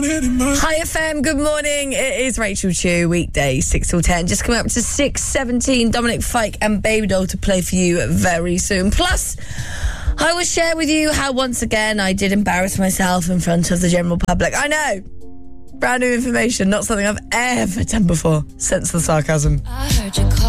Hi FM, good morning. It is Rachel Chu, weekday 6 till 10. Just coming up to 6:17. Dominic Fike and Baby Doll to play for you very soon. Plus, I will share with you how once again I did embarrass myself in front of the general public. I know, brand new information, not something I've ever done before. Sense the sarcasm. I heard you call.